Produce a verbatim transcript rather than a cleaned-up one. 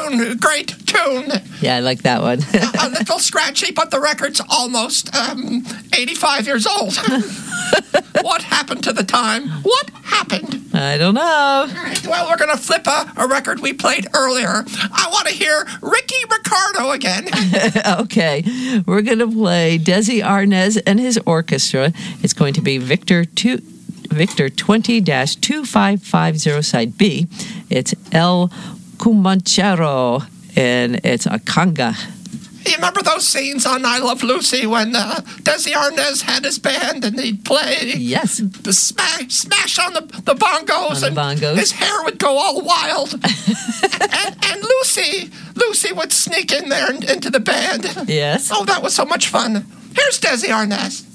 tune, great tune. Yeah, I like that one. A little scratchy, but the record's almost um, eighty-five years old. What happened to the time? What happened? I don't know. All right, well, we're going to flip a, a record we played earlier. I want to hear Ricky Ricardo again. Okay, we're going to play Desi Arnaz and his orchestra. It's going to be Victor two, Victor twenty dash two five five zero side B. It's El Comanchero, and it's a conga. You remember those scenes on I Love Lucy when uh, Desi Arnaz had his band and he'd play? Yes. The smash, smash on the, the bongos. On the and bongos. His hair would go all wild. and, and Lucy, Lucy would sneak in there and, into the band. Yes. Oh, that was so much fun. Here's Desi Arnaz.